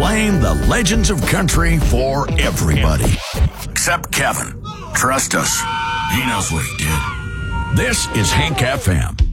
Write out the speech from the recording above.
playing the legends of country for everybody. Except Kevin. Trust us. He knows what he did. This is Hank FM.